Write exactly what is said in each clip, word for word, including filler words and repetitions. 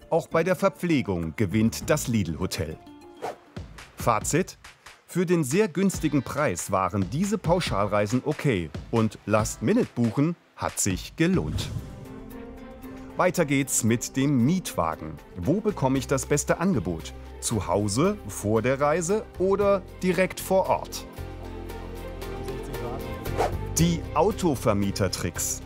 Auch bei der Verpflegung gewinnt das Lidl-Hotel. Fazit: Für den sehr günstigen Preis waren diese Pauschalreisen okay und Last-Minute-Buchen hat sich gelohnt. Weiter geht's mit dem Mietwagen. Wo bekomme ich das beste Angebot? Zu Hause, vor der Reise oder direkt vor Ort? Die Autovermieter-Tricks.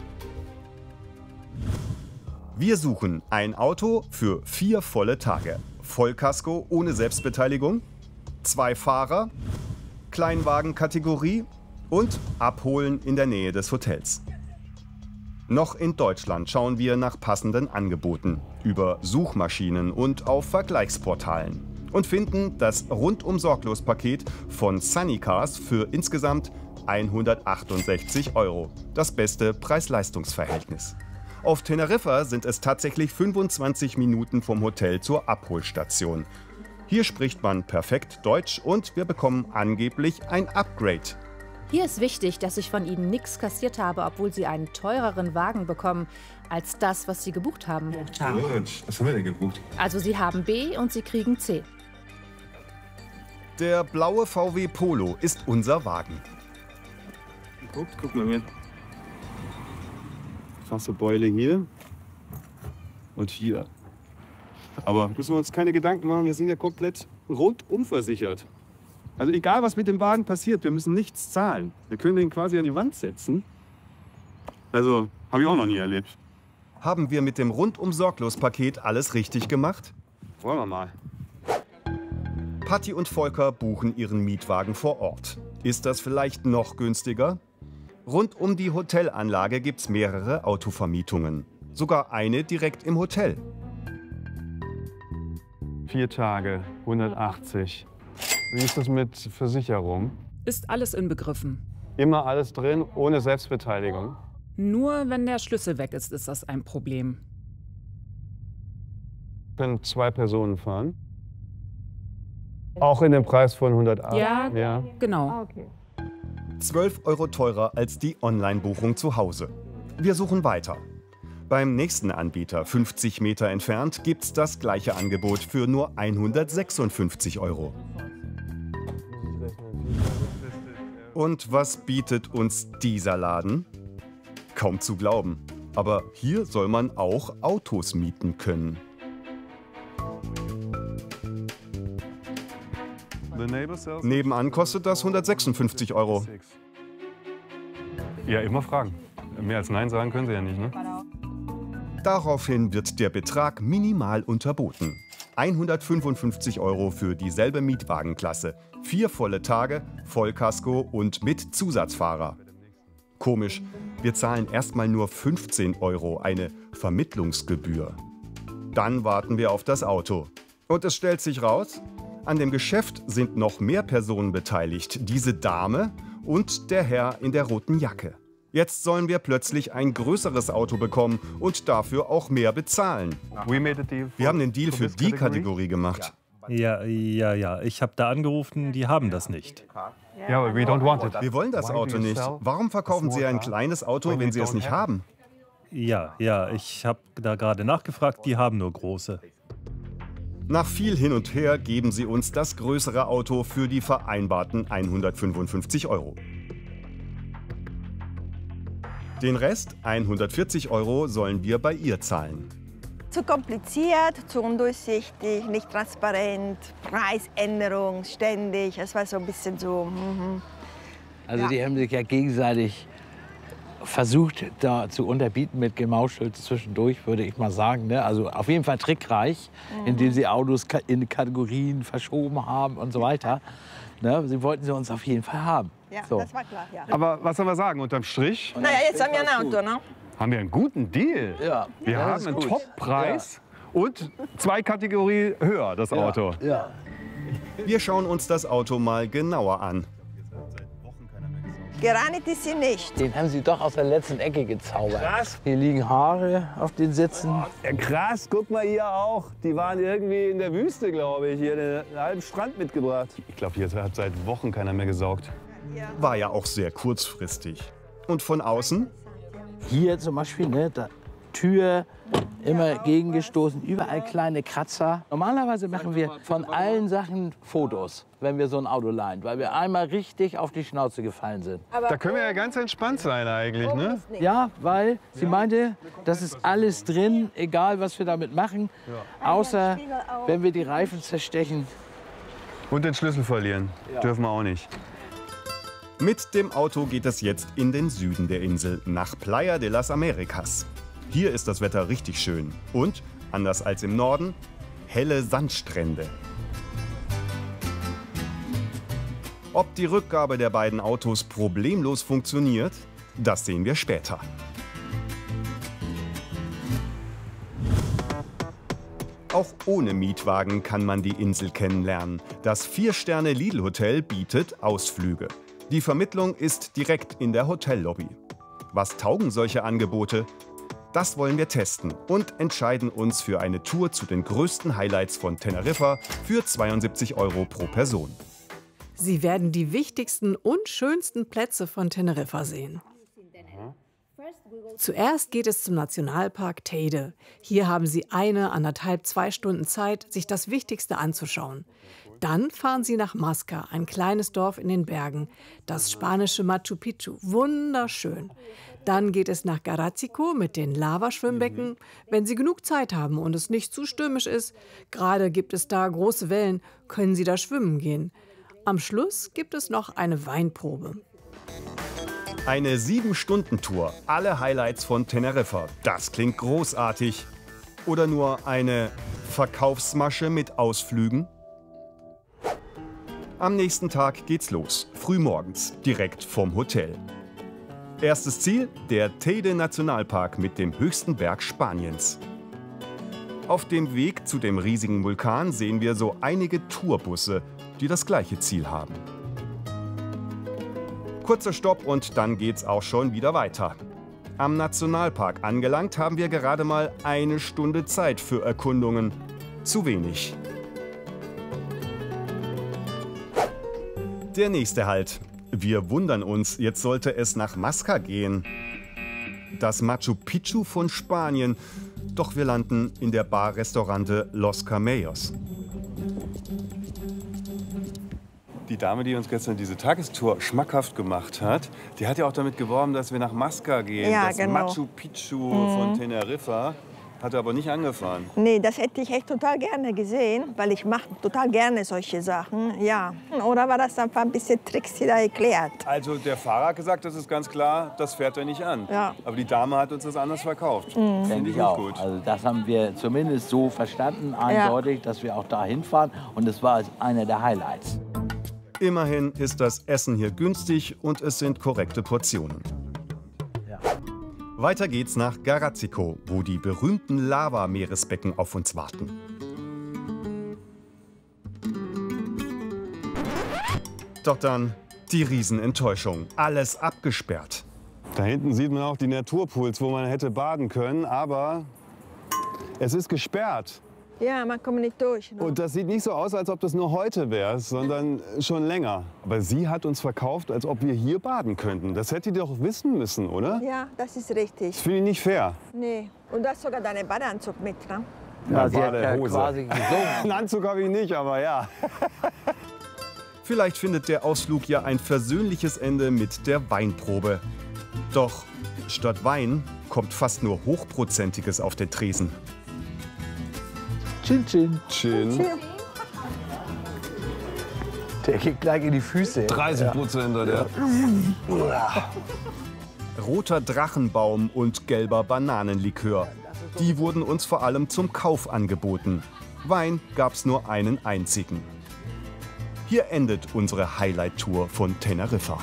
Wir suchen ein Auto für vier volle Tage. Vollkasko ohne Selbstbeteiligung, zwei Fahrer, Kleinwagenkategorie und abholen in der Nähe des Hotels. Noch in Deutschland schauen wir nach passenden Angeboten über Suchmaschinen und auf Vergleichsportalen und finden das Rundum-Sorglos-Paket von Sunnycars für insgesamt hundertachtundsechzig Euro. Das beste Preis-Leistungs-Verhältnis. Auf Teneriffa sind es tatsächlich fünfundzwanzig Minuten vom Hotel zur Abholstation. Hier spricht man perfekt Deutsch und wir bekommen angeblich ein Upgrade. Hier ist wichtig, dass ich von Ihnen nichts kassiert habe, obwohl Sie einen teureren Wagen bekommen als das, was Sie gebucht haben. Was haben wir denn gebucht? Also Sie haben B und Sie kriegen C. Der blaue V W Polo ist unser Wagen. Guck, guck mal mit. Beule hier und hier. Aber müssen wir uns keine Gedanken machen, wir sind ja komplett rundum versichert. Also egal, was mit dem Wagen passiert, wir müssen nichts zahlen. Wir können den quasi an die Wand setzen. Also, habe ich auch noch nie erlebt. Haben wir mit dem Rundum-Sorglos-Paket alles richtig gemacht? Wollen wir mal. Patti und Volker buchen ihren Mietwagen vor Ort. Ist das vielleicht noch günstiger? Rund um die Hotelanlage gibt's mehrere Autovermietungen. Sogar eine direkt im Hotel. Vier Tage, hundertachtzig. Wie ist das mit Versicherung? Ist alles inbegriffen. Immer alles drin, ohne Selbstbeteiligung. Nur wenn der Schlüssel weg ist, ist das ein Problem. Können zwei Personen fahren. Auch in dem Preis von hundertachtzig? Ja, ja. Genau. zwölf Euro teurer als die Online-Buchung zu Hause. Wir suchen weiter. Beim nächsten Anbieter, fünfzig Meter entfernt, gibt's das gleiche Angebot für nur hundertsechsundfünfzig Euro. Und was bietet uns dieser Laden? Kaum zu glauben. Aber hier soll man auch Autos mieten können. Nebenan kostet das hundertsechsundfünfzig Euro. Ja, immer fragen. Mehr als Nein sagen können Sie ja nicht, ne? Daraufhin wird der Betrag minimal unterboten. hundertfünfundfünfzig Euro für dieselbe Mietwagenklasse. Vier volle Tage, Vollkasko und mit Zusatzfahrer. Komisch, wir zahlen erstmal nur fünfzehn Euro, eine Vermittlungsgebühr. Dann warten wir auf das Auto. Und es stellt sich raus, an dem Geschäft sind noch mehr Personen beteiligt. Diese Dame und der Herr in der roten Jacke. Jetzt sollen wir plötzlich ein größeres Auto bekommen und dafür auch mehr bezahlen. Wir haben den Deal für die Kategorie gemacht. Ja, ja, ja. Ich habe da angerufen, die haben das nicht. Ja, aber we don't want it. Wir wollen das Auto nicht. Warum verkaufen Sie ein kleines Auto, wenn Sie es nicht haben? Ja, ja, ich habe da gerade nachgefragt, die haben nur große. Nach viel hin und her geben sie uns das größere Auto für die vereinbarten hundertfünfundfünfzig Euro. Den Rest, hundertvierzig Euro, sollen wir bei ihr zahlen. Zu kompliziert, zu undurchsichtig, nicht transparent, Preisänderung ständig. Es war so ein bisschen so. Mm-hmm. Also ja. Die haben sich ja gegenseitig versucht, da zu unterbieten mit Gemauschel zwischendurch, würde ich mal sagen. Ne? Also auf jeden Fall trickreich, mhm. indem sie Autos in Kategorien verschoben haben und so weiter. Ne? Sie wollten sie uns auf jeden Fall haben. Ja, so. das war klar, ja. Aber was soll man sagen, unterm Strich? Naja, jetzt haben wir ein Auto, ne? Haben wir einen guten Deal. Ja. Wir ja, haben einen gut. Top-Preis ja. und zwei Kategorien höher, das Auto. Ja. Ja. Wir schauen uns das Auto mal genauer an. Gereinigt ist sie nicht. Den haben sie doch aus der letzten Ecke gezaubert. Krass. Hier liegen Haare auf den Sitzen. Ja, krass, guck mal hier auch. Die waren irgendwie in der Wüste, glaube ich. Hier einen halben Strand mitgebracht. Ich glaube, hier hat seit Wochen keiner mehr gesaugt. War ja auch sehr kurzfristig. Und von außen? Hier zum Beispiel, ne, da, Tür immer gegengestoßen, überall kleine Kratzer. Normalerweise machen wir von allen Sachen Fotos, wenn wir so ein Auto leihen, weil wir einmal richtig auf die Schnauze gefallen sind. Da können wir ja ganz entspannt sein eigentlich, ne? Ja, weil sie meinte, das ist alles drin, egal was wir damit machen, außer wenn wir die Reifen zerstechen. Und den Schlüssel verlieren. Dürfen wir auch nicht. Mit dem Auto geht es jetzt in den Süden der Insel, nach Playa de las Americas. Hier ist das Wetter richtig schön und, anders als im Norden, helle Sandstrände. Ob die Rückgabe der beiden Autos problemlos funktioniert, das sehen wir später. Auch ohne Mietwagen kann man die Insel kennenlernen. Das Vier-Sterne-Lidl-Hotel bietet Ausflüge. Die Vermittlung ist direkt in der Hotellobby. Was taugen solche Angebote? Das wollen wir testen und entscheiden uns für eine Tour zu den größten Highlights von Teneriffa für zweiundsiebzig Euro pro Person. Sie werden die wichtigsten und schönsten Plätze von Teneriffa sehen. Zuerst geht es zum Nationalpark Teide. Hier haben Sie eine, anderthalb, zwei Stunden Zeit, sich das Wichtigste anzuschauen. Dann fahren Sie nach Masca, ein kleines Dorf in den Bergen. Das spanische Machu Picchu, wunderschön. Dann geht es nach Garatzico mit den Lavaschwimmbecken. Wenn Sie genug Zeit haben und es nicht zu stürmisch ist, gerade gibt es da große Wellen, können Sie da schwimmen gehen. Am Schluss gibt es noch eine Weinprobe. Eine sieben-Stunden-Tour, alle Highlights von Teneriffa. Das klingt großartig. Oder nur eine Verkaufsmasche mit Ausflügen? Am nächsten Tag geht's los, frühmorgens, direkt vom Hotel. Erstes Ziel, der Teide Nationalpark mit dem höchsten Berg Spaniens. Auf dem Weg zu dem riesigen Vulkan sehen wir so einige Tourbusse, die das gleiche Ziel haben. Kurzer Stopp und dann geht's auch schon wieder weiter. Am Nationalpark angelangt haben wir gerade mal eine Stunde Zeit für Erkundungen. Zu wenig. Der nächste Halt. Wir wundern uns, jetzt sollte es nach Masca gehen. Das Machu Picchu von Spanien. Doch wir landen in der Bar-Restaurante Los Camellos. Die Dame, die uns gestern diese Tagestour schmackhaft gemacht hat, die hat ja auch damit geworben, dass wir nach Masca gehen. Ja, das genau. Machu Picchu mhm. von Teneriffa. Hat er aber nicht angefahren. Nee, das hätte ich echt total gerne gesehen, weil ich mache total gerne solche Sachen. Ja. Oder war das einfach ein bisschen Tricks, die da erklärt? Also der Fahrer hat gesagt, das ist ganz klar, das fährt er nicht an. Ja. Aber die Dame hat uns das anders verkauft. Mhm. Finde ich ich auch. gut. Also das haben wir zumindest so verstanden, eindeutig, ja. dass wir auch da hinfahren. Und das war einer der Highlights. Immerhin ist das Essen hier günstig und es sind korrekte Portionen. Ja. Weiter geht's nach Garatzico, wo die berühmten Lava-Meeresbecken auf uns warten. Doch dann die Riesenenttäuschung. Alles abgesperrt. Da hinten sieht man auch die Naturpools, wo man hätte baden können, aber es ist gesperrt. Ja, man kommt nicht durch. Ne? Und das sieht nicht so aus, als ob das nur heute wäre, sondern schon länger. Aber sie hat uns verkauft, als ob wir hier baden könnten. Das hätte die doch wissen müssen, oder? Ja, das ist richtig. Das finde ich nicht fair. Nee. Und du hast sogar deinen Badeanzug mit, ne? Ja, sie hat ja Badehose. quasi gesungen. Einen Anzug habe ich nicht, aber ja. Vielleicht findet der Ausflug ja ein versöhnliches Ende mit der Weinprobe. Doch statt Wein kommt fast nur Hochprozentiges auf den Tresen. Chin Chin. Chin. Der geht gleich in die Füße. dreißig Prozent ja. Der. Roter Drachenbaum und gelber Bananenlikör. Die wurden uns vor allem zum Kauf angeboten. Wein gab's nur einen einzigen. Hier endet unsere Highlight-Tour von Teneriffa.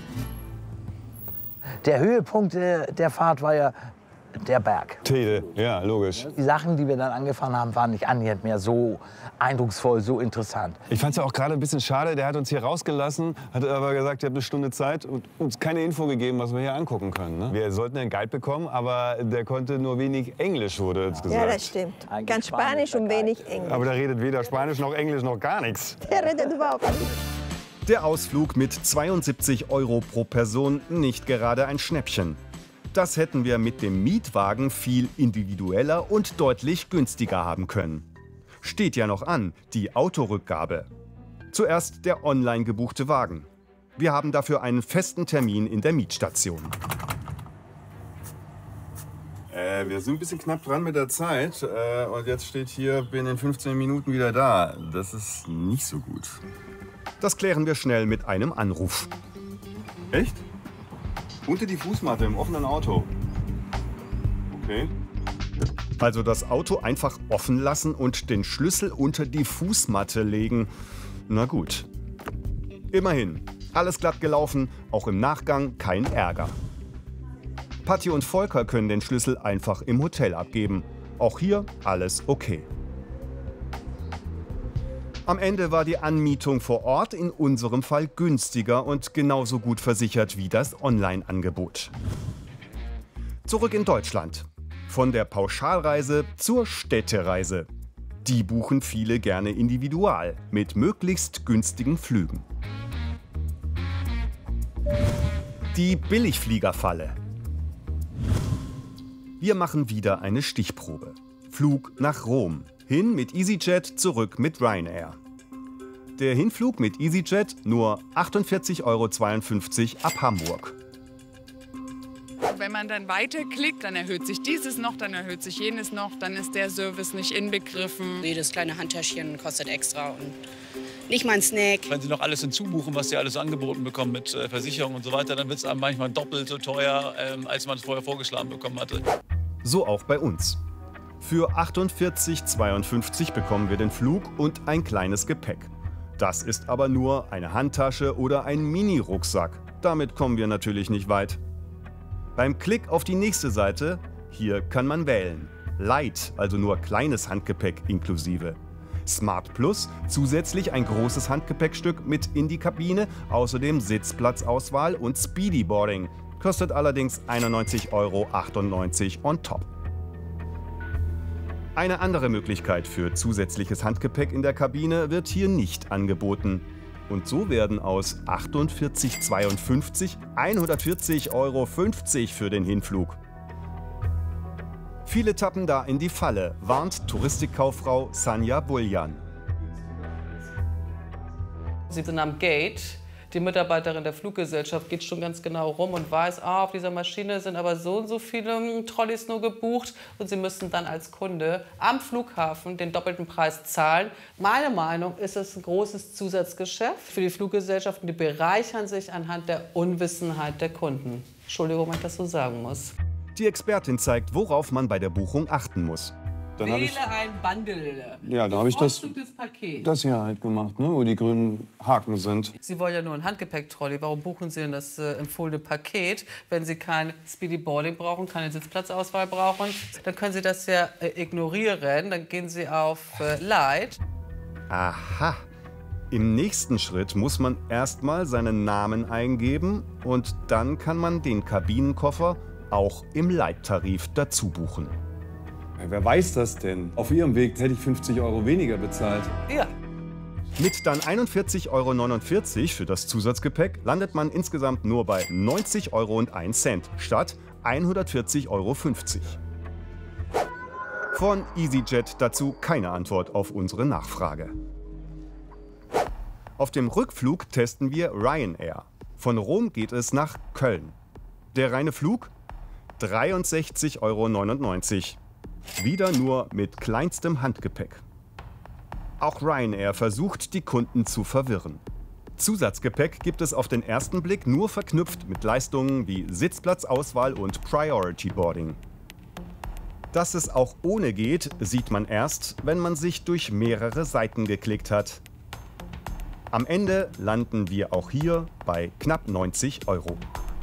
Der Höhepunkt der Fahrt war ja der Berg. Teide, ja, logisch. Die Sachen, die wir dann angefahren haben, waren nicht annähernd mehr so eindrucksvoll, so interessant. Ich fand es ja auch gerade ein bisschen schade, der hat uns hier rausgelassen, hat aber gesagt, ihr habt eine Stunde Zeit und uns keine Info gegeben, was wir hier angucken können. Ne? Wir sollten einen Guide bekommen, aber der konnte nur wenig Englisch, wurde uns gesagt. Ja, das stimmt. Eigentlich Ganz Spanisch und wenig Englisch. Aber der redet weder Spanisch noch Englisch noch gar nichts. Der redet überhaupt nicht. Der Ausflug mit zweiundsiebzig Euro pro Person nicht gerade ein Schnäppchen. Das hätten wir mit dem Mietwagen viel individueller und deutlich günstiger haben können. Steht ja noch an, die Autorückgabe. Zuerst der online gebuchte Wagen. Wir haben dafür einen festen Termin in der Mietstation. Äh, wir sind ein bisschen knapp dran mit der Zeit. Äh, und jetzt steht hier, bin in fünfzehn Minuten wieder da. Das ist nicht so gut. Das klären wir schnell mit einem Anruf. Echt? Unter die Fußmatte im offenen Auto. Okay. Also das Auto einfach offen lassen und den Schlüssel unter die Fußmatte legen. Na gut. Immerhin, alles glatt gelaufen, auch im Nachgang kein Ärger. Patti und Volker können den Schlüssel einfach im Hotel abgeben. Auch hier alles okay. Am Ende war die Anmietung vor Ort in unserem Fall günstiger und genauso gut versichert wie das Online-Angebot. Zurück in Deutschland. Von der Pauschalreise zur Städtereise. Die buchen viele gerne individual, mit möglichst günstigen Flügen. Die Billigfliegerfalle. Wir machen wieder eine Stichprobe. Flug nach Rom. Hin mit EasyJet, zurück mit Ryanair. Der Hinflug mit EasyJet nur achtundvierzig Euro zweiundfünfzig ab Hamburg. Wenn man dann weiterklickt, dann erhöht sich dieses noch, dann erhöht sich jenes noch, dann ist der Service nicht inbegriffen. Jedes kleine Handtäschchen kostet extra und nicht mal ein Snack. Wenn Sie noch alles hinzubuchen, was Sie alles angeboten bekommen mit äh, Versicherung und so weiter, dann wird es einem manchmal doppelt so teuer, ähm, als man es vorher vorgeschlagen bekommen hatte. So auch bei uns. Für achtundvierzig Euro zweiundfünfzig bekommen wir den Flug und ein kleines Gepäck. Das ist aber nur eine Handtasche oder ein Mini-Rucksack. Damit kommen wir natürlich nicht weit. Beim Klick auf die nächste Seite, hier kann man wählen. Light, also nur kleines Handgepäck inklusive. Smart Plus, zusätzlich ein großes Handgepäckstück mit in die Kabine, außerdem Sitzplatzauswahl und Speedy Boarding. Kostet allerdings einundneunzig Euro achtundneunzig on top. Eine andere Möglichkeit für zusätzliches Handgepäck in der Kabine wird hier nicht angeboten. Und so werden aus achtundvierzig Euro zweiundfünfzig hundertvierzig Euro fünfzig für den Hinflug. Viele tappen da in die Falle, warnt Touristikkauffrau Sanja Buljan. Sie sind am Gate. Die Mitarbeiterin der Fluggesellschaft geht schon ganz genau rum und weiß, ah, auf dieser Maschine sind aber so und so viele Trolleys nur gebucht und Sie müssen dann als Kunde am Flughafen den doppelten Preis zahlen. Meine Meinung ist es ein großes Zusatzgeschäft für die Fluggesellschaften, die bereichern sich anhand der Unwissenheit der Kunden. Entschuldigung, wenn ich das so sagen muss. Die Expertin zeigt, worauf man bei der Buchung achten muss. Dann Wähle ich, ein Bundle. Ja, da habe ich das, Paket. das hier halt gemacht, ne, wo die grünen Haken sind. Sie wollen ja nur ein Handgepäck-Trolley. Warum buchen Sie denn das äh, empfohlene Paket, wenn Sie kein Speedy Boarding brauchen, keine Sitzplatzauswahl brauchen? Dann können Sie das ja äh, ignorieren. Dann gehen Sie auf äh, Light. Aha. Im nächsten Schritt muss man erstmal seinen Namen eingeben und dann kann man den Kabinenkoffer auch im Light-Tarif dazu buchen. Ja, wer weiß das denn? Auf Ihrem Weg hätte ich fünfzig Euro weniger bezahlt. Ja. Mit dann einundvierzig Euro neunundvierzig für das Zusatzgepäck landet man insgesamt nur bei neunzig Euro und ein Cent statt hundertvierzig Euro fünfzig. Von EasyJet dazu keine Antwort auf unsere Nachfrage. Auf dem Rückflug testen wir Ryanair. Von Rom geht es nach Köln. Der reine Flug? dreiundsechzig Euro neunundneunzig. Wieder nur mit kleinstem Handgepäck. Auch Ryanair versucht, die Kunden zu verwirren. Zusatzgepäck gibt es auf den ersten Blick nur verknüpft mit Leistungen wie Sitzplatzauswahl und Priority Boarding. Dass es auch ohne geht, sieht man erst, wenn man sich durch mehrere Seiten geklickt hat. Am Ende landen wir auch hier bei knapp neunzig Euro.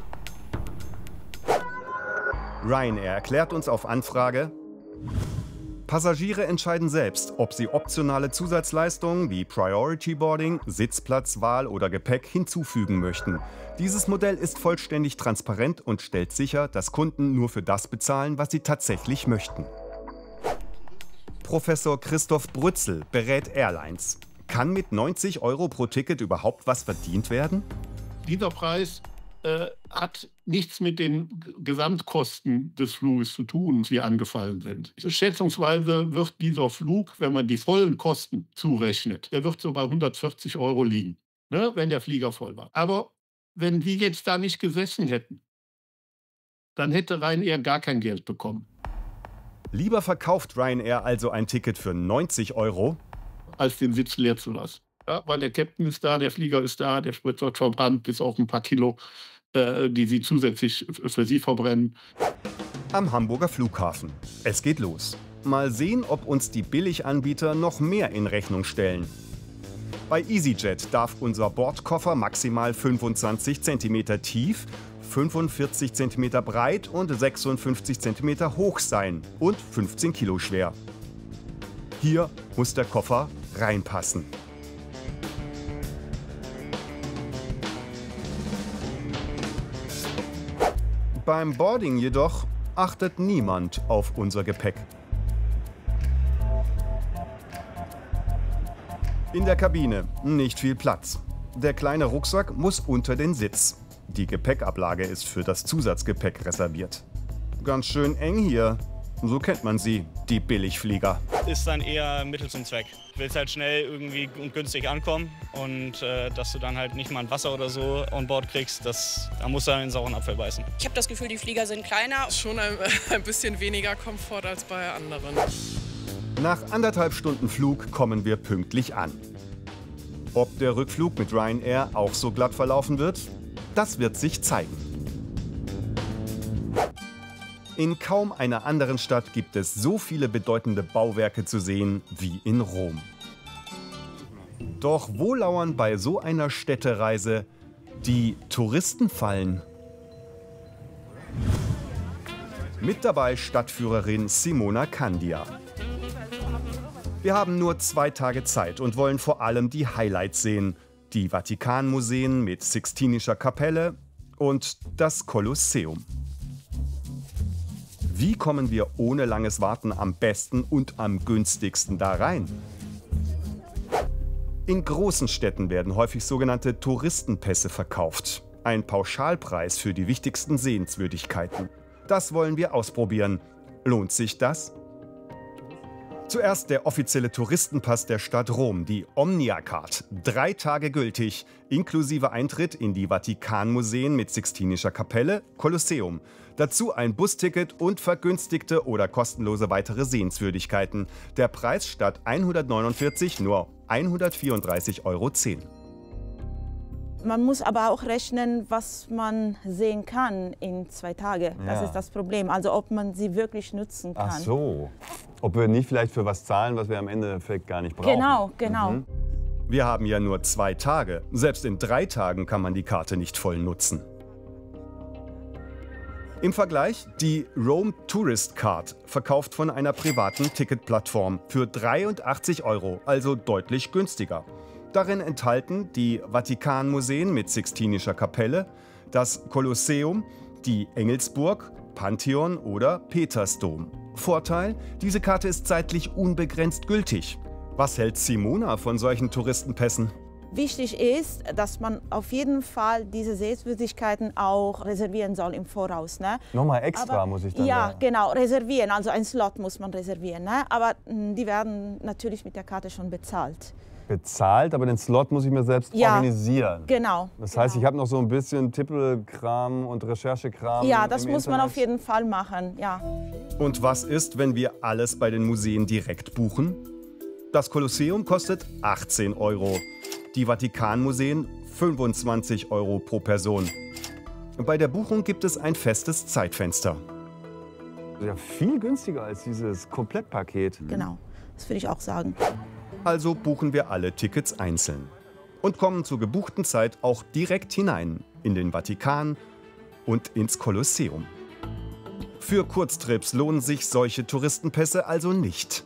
Ryanair erklärt uns auf Anfrage: Passagiere entscheiden selbst, ob sie optionale Zusatzleistungen wie Priority Boarding, Sitzplatzwahl oder Gepäck hinzufügen möchten. Dieses Modell ist vollständig transparent und stellt sicher, dass Kunden nur für das bezahlen, was sie tatsächlich möchten. Professor Christoph Brützel berät Airlines. Kann mit neunzig Euro pro Ticket überhaupt was verdient werden? Dieser Preis äh, hat nichts mit den Gesamtkosten des Fluges zu tun, die angefallen sind. Schätzungsweise wird dieser Flug, wenn man die vollen Kosten zurechnet, der wird so bei hundertvierzig Euro liegen, ne, wenn der Flieger voll war. Aber wenn die jetzt da nicht gesessen hätten, dann hätte Ryanair gar kein Geld bekommen. Lieber verkauft Ryanair also ein Ticket für neunzig Euro, als den Sitz leer zu lassen. Ja, weil der Captain ist da, der Flieger ist da, der Sprit vom Hand bis auf ein paar Kilo, äh, die sie zusätzlich für sie verbrennen. Am Hamburger Flughafen. Es geht los. Mal sehen, ob uns die Billiganbieter noch mehr in Rechnung stellen. Bei EasyJet darf unser Bordkoffer maximal fünfundzwanzig Zentimeter tief, fünfundvierzig Zentimeter breit und sechsundfünfzig Zentimeter hoch sein und fünfzehn Kilo schwer. Hier muss der Koffer reinpassen. Beim Boarding jedoch achtet niemand auf unser Gepäck. In der Kabine nicht viel Platz. Der kleine Rucksack muss unter den Sitz. Die Gepäckablage ist für das Zusatzgepäck reserviert. Ganz schön eng hier. So kennt man sie, die Billigflieger. Ist dann eher Mittel zum Zweck. Du willst halt schnell irgendwie und günstig ankommen und äh, dass du dann halt nicht mal ein Wasser oder so on Board kriegst, das, da musst du dann in den sauren Apfel beißen. Ich habe das Gefühl, die Flieger sind kleiner. Schon ein, ein bisschen weniger Komfort als bei anderen. Nach anderthalb Stunden Flug kommen wir pünktlich an. Ob der Rückflug mit Ryanair auch so glatt verlaufen wird, das wird sich zeigen. In kaum einer anderen Stadt gibt es so viele bedeutende Bauwerke zu sehen wie in Rom. Doch wo lauern bei so einer Städtereise die Touristenfallen? Mit dabei Stadtführerin Simona Candia. Wir haben nur zwei Tage Zeit und wollen vor allem die Highlights sehen. Die Vatikanmuseen mit Sixtinischer Kapelle und das Kolosseum. Wie kommen wir ohne langes Warten am besten und am günstigsten da rein? In großen Städten werden häufig sogenannte Touristenpässe verkauft. Ein Pauschalpreis für die wichtigsten Sehenswürdigkeiten. Das wollen wir ausprobieren. Lohnt sich das? Zuerst der offizielle Touristenpass der Stadt Rom, die Omnia-Card. Drei Tage gültig, inklusive Eintritt in die Vatikanmuseen mit Sixtinischer Kapelle, Kolosseum. Dazu ein Busticket und vergünstigte oder kostenlose weitere Sehenswürdigkeiten. Der Preis statt hundertneunundvierzig nur hundertvierunddreißig Euro zehn. Man muss aber auch rechnen, was man sehen kann in zwei Tagen. Das Ja. ist das Problem. Also ob man sie wirklich nutzen kann. Ach so. Ob wir nicht vielleicht für was zahlen, was wir am Endeffekt gar nicht brauchen. Genau, genau. Mhm. Wir haben ja nur zwei Tage. Selbst in drei Tagen kann man die Karte nicht voll nutzen. Im Vergleich die Rome Tourist Card, verkauft von einer privaten Ticketplattform für dreiundachtzig Euro, also deutlich günstiger. Darin enthalten die Vatikanmuseen mit Sixtinischer Kapelle, das Kolosseum, die Engelsburg, Pantheon oder Petersdom. Vorteil: diese Karte ist zeitlich unbegrenzt gültig. Was hält Simona von solchen Touristenpässen? Wichtig ist, dass man auf jeden Fall diese Sehenswürdigkeiten auch reservieren soll im Voraus. Ne? Nochmal extra Aber, muss ich dann Ja, da. genau, reservieren. Also einen Slot muss man reservieren. Ne? Aber mh, die werden natürlich mit der Karte schon bezahlt. Bezahlt, aber den Slot muss ich mir selbst Ja, organisieren. genau, Das heißt, ich habe noch so ein bisschen Tippelkram und Recherchekram. Ja, das im muss man Internet. auf jeden Fall machen. Ja. Und was ist, wenn wir alles bei den Museen direkt buchen? Das Kolosseum kostet achtzehn Euro. Die Vatikanmuseen fünfundzwanzig Euro pro Person. Bei der Buchung gibt es ein festes Zeitfenster. Ja, viel günstiger als dieses Komplettpaket. Genau, das würde ich auch sagen. Also buchen wir alle Tickets einzeln. Und kommen zur gebuchten Zeit auch direkt hinein in den Vatikan und ins Kolosseum. Für Kurztrips lohnen sich solche Touristenpässe also nicht.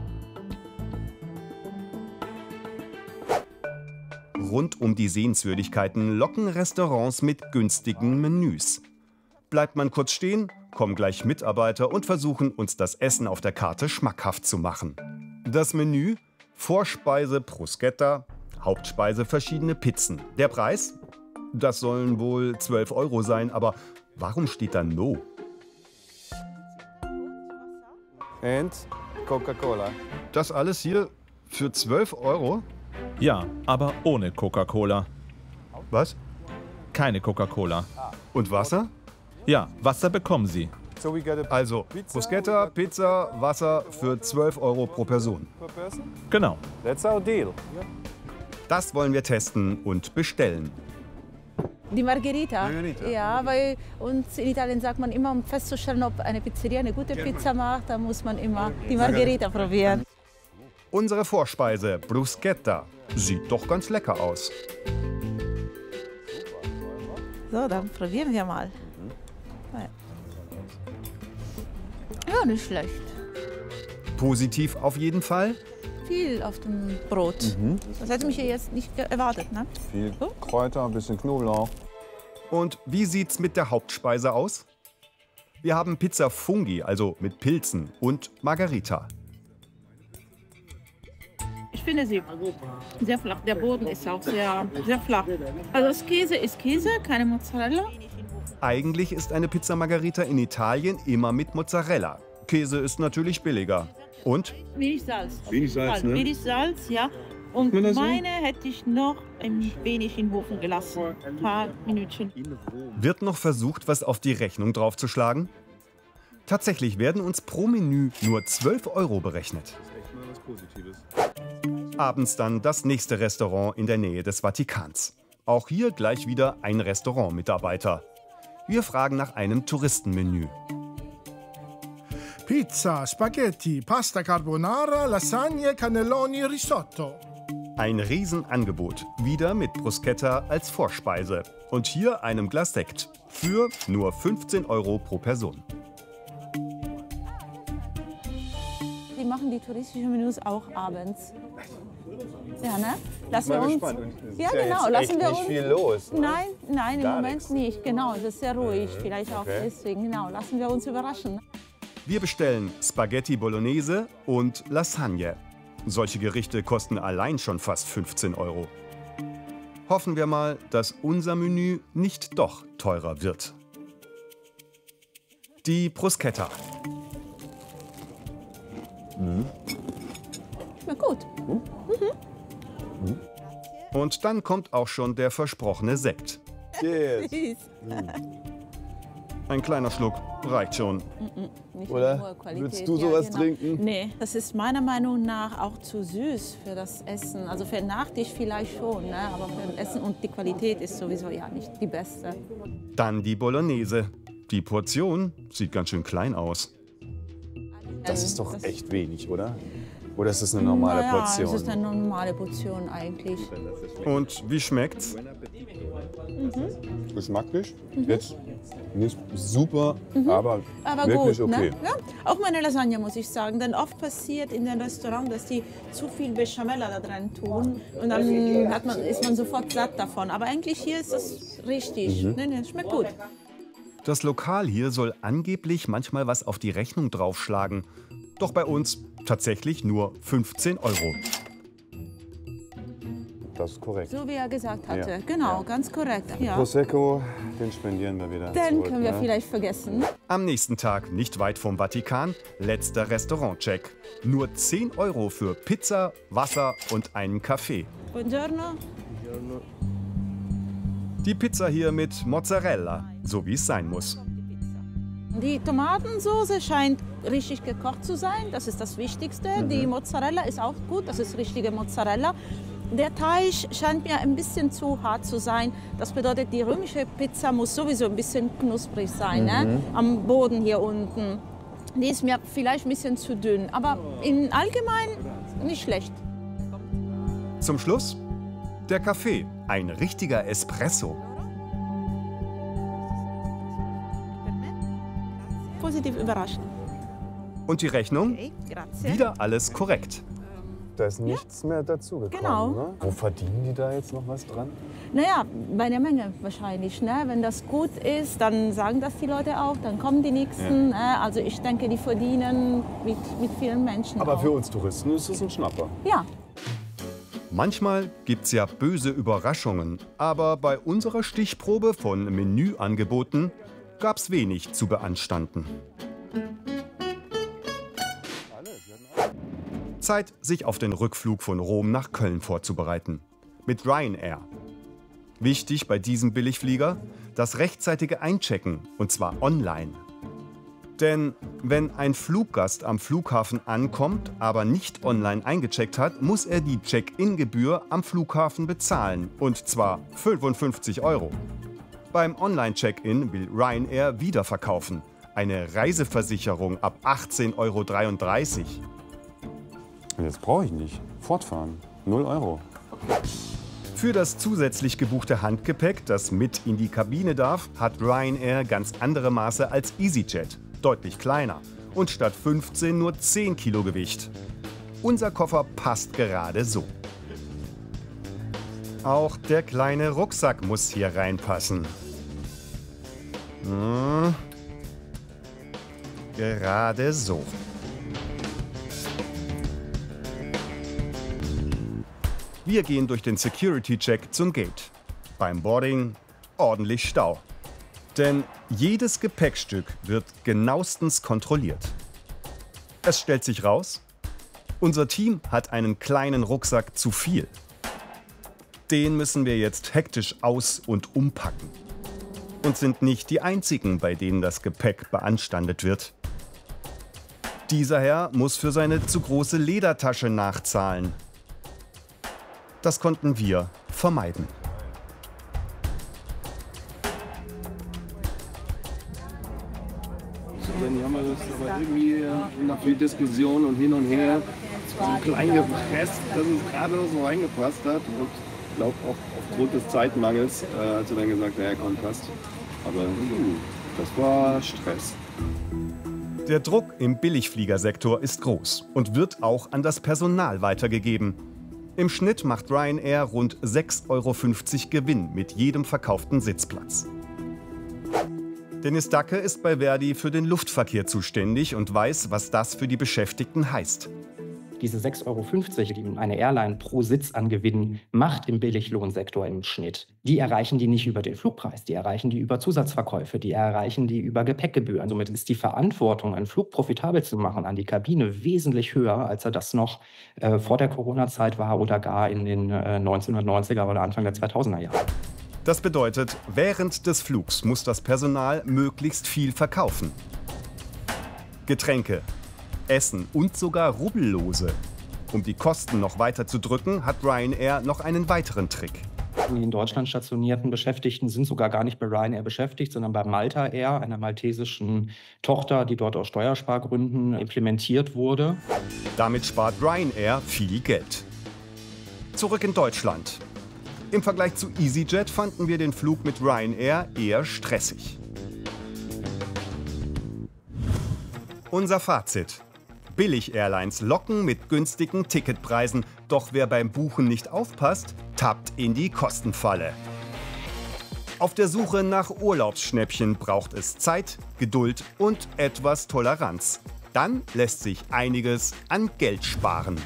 Rund um die Sehenswürdigkeiten locken Restaurants mit günstigen Menüs. Bleibt man kurz stehen, kommen gleich Mitarbeiter und versuchen, uns das Essen auf der Karte schmackhaft zu machen. Das Menü: Vorspeise Bruschetta, Hauptspeise verschiedene Pizzen. Der Preis? Das sollen wohl zwölf Euro sein, aber warum steht da No? And Coca-Cola. Das alles hier für zwölf Euro? Ja, aber ohne Coca-Cola. Was? Keine Coca-Cola. Und Wasser? Ja, Wasser bekommen Sie. Also Bruschetta, Pizza, Wasser für zwölf Euro pro Person. Genau. That's our deal. Das wollen wir testen und bestellen. Die Margherita. Margherita. Ja, weil uns in Italien sagt man immer, um festzustellen, ob eine Pizzeria eine gute Pizza macht, dann muss man immer die Margherita probieren. Unsere Vorspeise, Bruschetta, sieht doch ganz lecker aus. So, dann probieren wir mal. Ja, nicht schlecht. Positiv auf jeden Fall. Viel auf dem Brot. Mhm. Das hätte mich ja jetzt nicht erwartet, ne? Viel Kräuter, ein bisschen Knoblauch. Und wie sieht's mit der Hauptspeise aus? Wir haben Pizza Funghi, also mit Pilzen, und Margherita. Ich finde sie sehr flach. Der Boden ist auch sehr, sehr flach. Also das Käse ist Käse, keine Mozzarella. Eigentlich ist eine Pizza Margherita in Italien immer mit Mozzarella. Käse ist natürlich billiger. Und? Wenig Salz. Wenig Salz, ne? Wenig Salz, ja. Und das so? meine hätte ich noch ein wenig in den Ofen gelassen. Ein paar Minütchen. Wird noch versucht, was auf die Rechnung draufzuschlagen? Tatsächlich werden uns pro Menü nur zwölf Euro berechnet. Abends dann das nächste Restaurant in der Nähe des Vatikans. Auch hier gleich wieder ein Restaurantmitarbeiter. Wir fragen nach einem Touristenmenü. Pizza, Spaghetti, Pasta Carbonara, Lasagne, Cannelloni, Risotto. Ein Riesenangebot, wieder mit Bruschetta als Vorspeise. Und hier einem Glas Sekt für nur fünfzehn Euro pro Person. Die machen die touristischen Menüs auch abends. Ja, ne? Lassen wir Mal uns. gespannt. Es Ja, ist ja genau. jetzt Lassen echt wir nicht uns. viel los, ne? Nein, nein, im Gar Moment nichts. nicht. Genau, das ist sehr ruhig. Mhm. Vielleicht auch Okay. deswegen. Genau, lassen wir uns überraschen. Wir bestellen Spaghetti Bolognese und Lasagne. Solche Gerichte kosten allein schon fast fünfzehn Euro. Hoffen wir mal, dass unser Menü nicht doch teurer wird. Die Bruschetta. Mhm. Na gut. Mhm. Und dann kommt auch schon der versprochene Sekt. Cheers. Süß. Ein kleiner Schluck reicht schon. Nicht Oder? nur Qualität, Würdest du ja, sowas genau. trinken? Nee, das ist meiner Meinung nach auch zu süß für das Essen. Also für den Nachtisch vielleicht schon, ne? Aber für das Essen und die Qualität ist sowieso ja nicht die beste. Dann die Bolognese. Die Portion sieht ganz schön klein aus. Das ist doch echt wenig, oder? Oder ist das eine normale naja, Portion? Das ist eine normale Portion eigentlich. Und wie schmeckt's? Mhm. Geschmacklich? Mhm. Jetzt nicht super, Mhm. aber, Aber wirklich gut, okay. ne? Ja, auch meine Lasagne muss ich sagen, denn oft passiert in den Restaurants, dass die zu viel Bechamel da drin tun und dann hat man, ist man sofort satt davon. Aber eigentlich hier ist das richtig. Mhm. Ne, ne, schmeckt gut. Das Lokal hier soll angeblich manchmal was auf die Rechnung draufschlagen. Doch bei uns tatsächlich nur fünfzehn Euro. Das ist korrekt. So wie er gesagt hatte. Ja. Genau, ganz korrekt. Ja. Prosecco, den spendieren wir wieder Den zurück, können wir ne? vielleicht vergessen. Am nächsten Tag, nicht weit vom Vatikan, letzter Restaurantcheck. Nur zehn Euro für Pizza, Wasser und einen Kaffee. Buongiorno. Die Pizza hier mit Mozzarella, so wie es sein muss. Die Tomatensoße scheint richtig gekocht zu sein, das ist das Wichtigste. Mhm. Die Mozzarella ist auch gut, das ist richtige Mozzarella. Der Teig scheint mir ein bisschen zu hart zu sein. Das bedeutet, die römische Pizza muss sowieso ein bisschen knusprig sein, Mhm. ne? Am Boden hier unten. Die ist mir vielleicht ein bisschen zu dünn, aber im Allgemeinen nicht schlecht. Zum Schluss der Kaffee, ein richtiger Espresso. Positiv überrascht. Und die Rechnung? Okay, grazie. Wieder alles korrekt. Da ist nichts mehr dazugekommen. Genau. Ne? Wo verdienen die da jetzt noch was dran? Naja, bei der Menge wahrscheinlich. Ne? Wenn das gut ist, dann sagen das die Leute auch, dann kommen die Nächsten. Ja. Ne? Also ich denke, die verdienen mit, mit vielen Menschen Aber auch. für uns Touristen ist das ein Schnapper. Ja. Manchmal gibt's ja böse Überraschungen, aber bei unserer Stichprobe von Menüangeboten gab's wenig zu beanstanden. Zeit, sich auf den Rückflug von Rom nach Köln vorzubereiten. Mit Ryanair. Wichtig bei diesem Billigflieger: das rechtzeitige Einchecken, und zwar online. Denn wenn ein Fluggast am Flughafen ankommt, aber nicht online eingecheckt hat, muss er die Check-in-Gebühr am Flughafen bezahlen, und zwar fünfundfünfzig Euro. Beim Online-Check-in will Ryanair wiederverkaufen. Eine Reiseversicherung ab achtzehn Euro dreiunddreißig. Das brauche ich nicht. Fortfahren. null Euro. Für das zusätzlich gebuchte Handgepäck, das mit in die Kabine darf, hat Ryanair ganz andere Maße als EasyJet. Deutlich kleiner und statt fünfzehn nur zehn Kilo Gewicht. Unser Koffer passt gerade so. Auch der kleine Rucksack muss hier reinpassen. Hm. Gerade so. Wir gehen durch den Security-Check zum Gate. Beim Boarding ordentlich Stau. Denn jedes Gepäckstück wird genauestens kontrolliert. Es stellt sich raus, unser Team hat einen kleinen Rucksack zu viel. Den müssen wir jetzt hektisch aus- und umpacken. Und sind nicht die einzigen, bei denen das Gepäck beanstandet wird. Dieser Herr muss für seine zu große Ledertasche nachzahlen. Das konnten wir vermeiden. Dann haben wir das aber irgendwie nach viel Diskussion und hin und her so klein gepresst, dass es gerade noch so reingepasst hat. Und ich glaube auch aufgrund des Zeitmangels äh, hat sie dann gesagt, naja, komm, passt. Aber uh, das war Stress. Der Druck im Billigfliegersektor ist groß und wird auch an das Personal weitergegeben. Im Schnitt macht Ryanair rund sechs Euro fünfzig Gewinn mit jedem verkauften Sitzplatz. Dennis Dacke ist bei Verdi für den Luftverkehr zuständig und weiß, was das für die Beschäftigten heißt. Diese sechs Euro fünfzig, die eine Airline pro Sitz an Gewinn macht im Billiglohnsektor im Schnitt, die erreichen die nicht über den Flugpreis, die erreichen die über Zusatzverkäufe, die erreichen die über Gepäckgebühren. Somit ist die Verantwortung, einen Flug profitabel zu machen, an die Kabine wesentlich höher, als er das noch äh, vor der Corona-Zeit war oder gar in den äh, neunzehnhundertneunziger oder Anfang der zweitausender Jahre. Das bedeutet, während des Flugs muss das Personal möglichst viel verkaufen. Getränke, Essen und sogar Rubbellose. Um die Kosten noch weiter zu drücken, hat Ryanair noch einen weiteren Trick. Die in Deutschland stationierten Beschäftigten sind sogar gar nicht bei Ryanair beschäftigt, sondern bei Malta Air, einer maltesischen Tochter, die dort aus Steuerspargründen implementiert wurde. Damit spart Ryanair viel Geld. Zurück in Deutschland. Im Vergleich zu EasyJet fanden wir den Flug mit Ryanair eher stressig. Unser Fazit: Billig-Airlines locken mit günstigen Ticketpreisen, doch wer beim Buchen nicht aufpasst, tappt in die Kostenfalle. Auf der Suche nach Urlaubsschnäppchen braucht es Zeit, Geduld und etwas Toleranz. Dann lässt sich einiges an Geld sparen.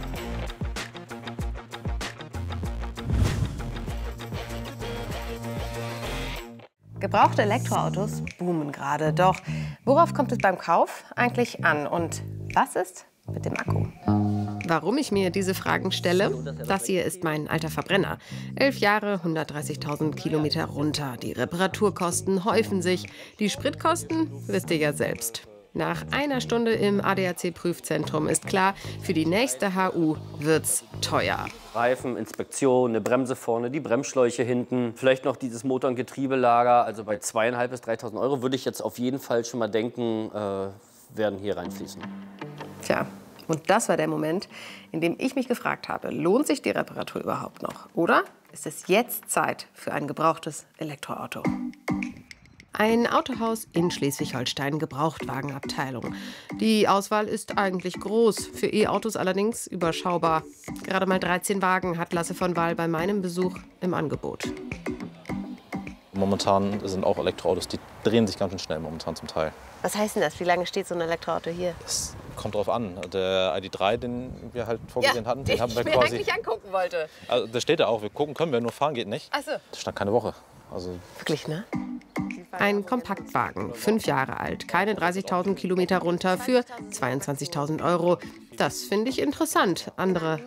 Gebrauchte Elektroautos boomen gerade. Doch worauf kommt es beim Kauf eigentlich an? Und was ist mit dem Akku? Warum ich mir diese Fragen stelle? Das hier ist mein alter Verbrenner. Elf Jahre, hundertdreißigtausend Kilometer runter. Die Reparaturkosten häufen sich. Die Spritkosten wisst ihr ja selbst. Nach einer Stunde im A D A C-Prüfzentrum ist klar, für die nächste H U wird's teuer. Reifen, Inspektion, eine Bremse vorne, die Bremsschläuche hinten, vielleicht noch dieses Motor- und Getriebelager. Also bei zweitausendfünfhundert bis dreitausend Euro würde ich jetzt auf jeden Fall schon mal denken, äh, werden hier reinfließen. Tja, und das war der Moment, in dem ich mich gefragt habe, lohnt sich die Reparatur überhaupt noch? Oder ist es jetzt Zeit für ein gebrauchtes Elektroauto? Ein Autohaus in Schleswig-Holstein, Gebrauchtwagenabteilung. Die Auswahl ist eigentlich groß, für E-Autos allerdings überschaubar. Gerade mal dreizehn Wagen hat Lasse von Wahl bei meinem Besuch im Angebot. Momentan sind auch Elektroautos, die drehen sich ganz schön schnell momentan zum Teil. Was heißt denn das? Wie lange steht so ein Elektroauto hier? Es kommt drauf an. Der I D drei, den wir halt vorgesehen ja, hatten, den, den haben wir ich mir quasi. eigentlich angucken wollte. Also, da steht da auch, wir gucken können wir, nur fahren geht nicht. Ach so. Das stand keine Woche. Also Wirklich, ne? Ein Kompaktwagen, fünf Jahre alt, keine dreißigtausend Kilometer runter für zweiundzwanzigtausend Euro. Das finde ich interessant. Andere